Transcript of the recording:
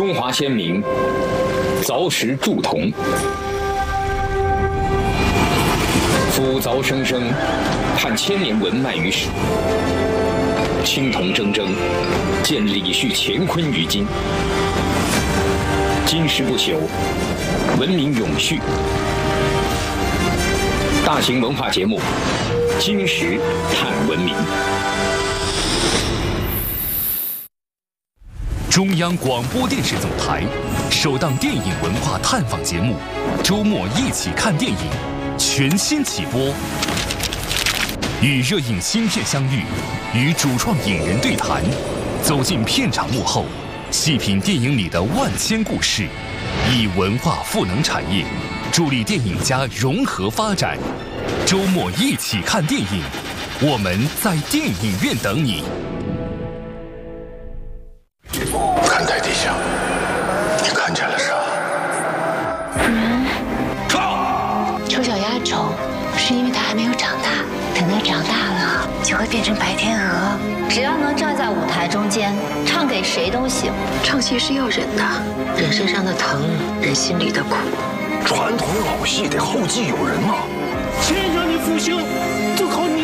中华先民凿石铸铜，夫凿生生，盼千年文脉于史。青铜铮铮，见李旭乾坤于今。金石不朽，文明永续。大型文化节目《金石探文明》。 中央广播电视总台首档电影文化探访节目《周末一起看电影》全新起播，与热映新片相遇，与主创影人对谈，走进片场幕后，细品电影里的万千故事，以文化赋能产业，助力电影家融合发展。周末一起看电影，我们在电影院等你。 看台地下，你看见了啥？ 人。 唱。 丑小鸭丑，是因为它还没有长大，等它长大了，就会变成白天鹅。 只要能站在舞台中间，唱给谁都行。 唱戏是要忍的，忍身上的疼，忍心里的苦。 传统老戏得后继有人啊！ 先让你复兴，就靠你